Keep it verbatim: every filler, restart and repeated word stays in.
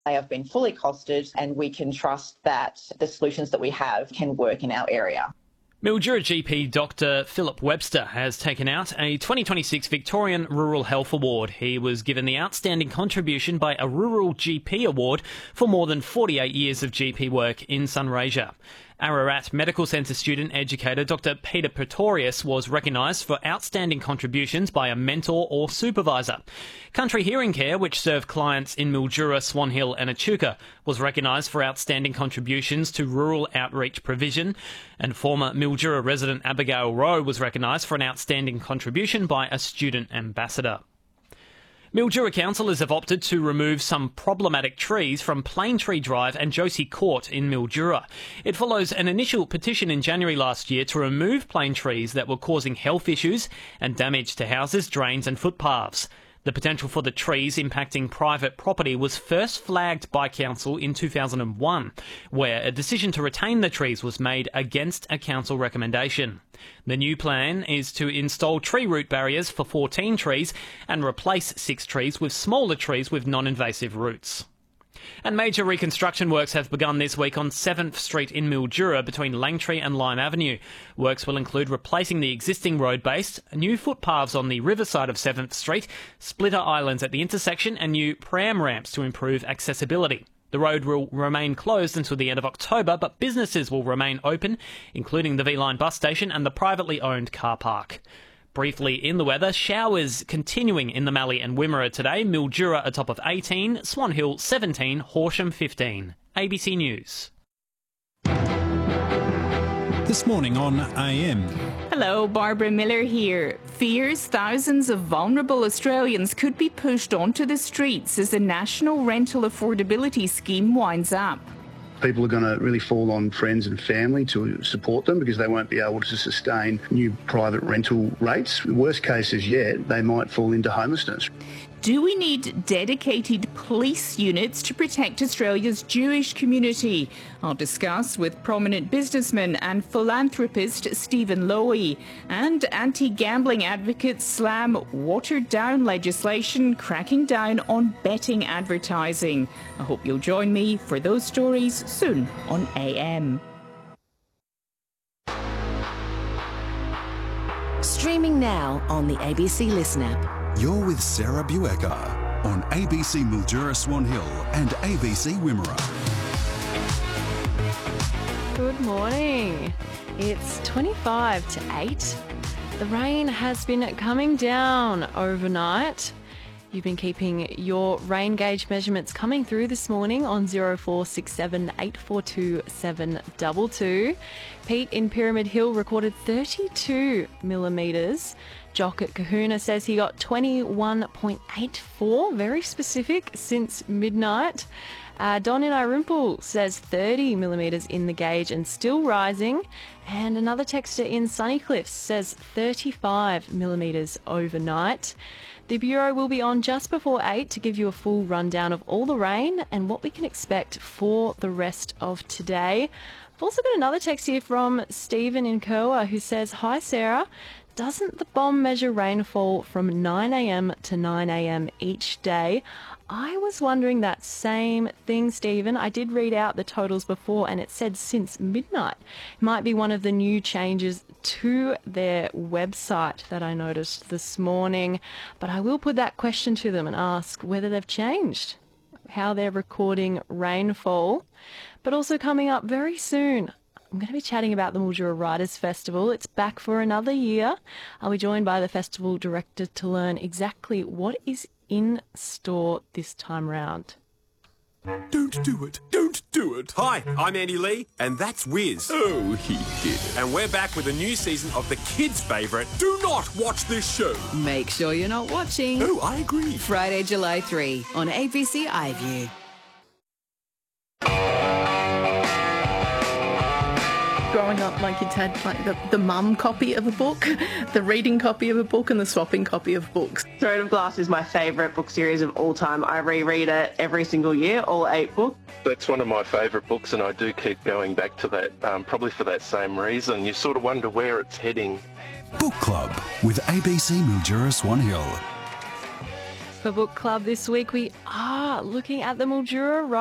They have been fully costed, and we can trust that the solutions that we have can work in our area. Mildura G P Doctor Philip Webster has taken out a twenty twenty-six Victorian Rural Health Award. He was given the Outstanding Contribution by a Rural G P Award for more than forty-eight years of G P work in Sunraysia. Ararat Medical Centre student educator Doctor Peter Pretorius was recognised for outstanding contributions by a mentor or supervisor. Country Hearing Care, which served clients in Mildura, Swan Hill and Echuca, was recognised for outstanding contributions to rural outreach provision. And former Mildura resident Abigail Rowe was recognised for an outstanding contribution by a student ambassador. Mildura councillors have opted to remove some problematic trees from Plane Tree Drive and Josie Court in Mildura. It follows an initial petition in January last year to remove plane trees that were causing health issues and damage to houses, drains and footpaths. The potential for the trees impacting private property was first flagged by council in two thousand one, where a decision to retain the trees was made against a council recommendation. The new plan is to install tree root barriers for fourteen trees and replace six trees with smaller trees with non-invasive roots. And major reconstruction works have begun this week on seventh Street in Mildura between Langtree and Lime Avenue. Works will include replacing the existing road base, new footpaths on the riverside of seventh Street, splitter islands at the intersection and new pram ramps to improve accessibility. The road will remain closed until the end of October, but businesses will remain open, including the V-Line bus station and the privately owned car park. Briefly in the weather, showers continuing in the Mallee and Wimmera today. Mildura a top of eighteen, Swan Hill seventeen, Horsham fifteen. A B C News. This morning on A M. Hello, Barbara Miller here. Fears thousands of vulnerable Australians could be pushed onto the streets as the National Rental Affordability Scheme winds up. People are going to really fall on friends and family to support them because they won't be able to sustain new private rental rates. Worst cases yet, they might fall into homelessness. Do we need dedicated police units to protect Australia's Jewish community? I'll discuss with prominent businessman and philanthropist Stephen Lowy. And anti-gambling advocates slam watered-down legislation cracking down on betting advertising. I hope you'll join me for those stories soon on A M. Streaming now on the A B C Listen app. You're with Sarah Buecker on A B C Mildura Swan Hill and A B C Wimmera. Good morning. It's twenty-five to eight. The rain has been coming down overnight. You've been keeping your rain gauge measurements coming through this morning on zero four six seven eight four two seven two two. Pete in Pyramid Hill recorded thirty-two millimetres. Jock at Kahuna says he got twenty-one point eight four, very specific, since midnight. Uh, Don in Irimple says thirty millimetres in the gauge and still rising. And another texter in Sunnycliffs says thirty-five millimetres overnight. The Bureau will be on just before eight to give you a full rundown of all the rain and what we can expect for the rest of today. I've also got another text here from Stephen in Kerwa who says, "Hi Sarah, doesn't the bomb measure rainfall from nine a m to nine a m each day?" I was wondering that same thing, Stephen. I did read out the totals before and it said since midnight. It might be one of the new changes to their website that I noticed this morning. But I will put that question to them and ask whether they've changed how they're recording rainfall. But also coming up very soon, I'm going to be chatting about the Mildura Writers Festival. It's back for another year. I'll be joined by the festival director to learn exactly what is in store this time round. Don't do it. Don't do it. Hi, I'm Andy Lee, and that's Wiz. Oh, he did it. And we're back with a new season of the kids' favourite, Do Not Watch This Show. Make sure you're not watching. Oh, I agree. Friday, July third on A B C iView. Growing up, my kids had like the, the mum copy of a book, the reading copy of a book, and the swapping copy of books. Throne of Glass is my favourite book series of all time. I reread it every single year, all eight books. That's one of my favourite books, and I do keep going back to that, um, probably for that same reason. You sort of wonder where it's heading. Book Club with A B C Mildura Swan Hill. For Book Club this week, we are looking at the Mildura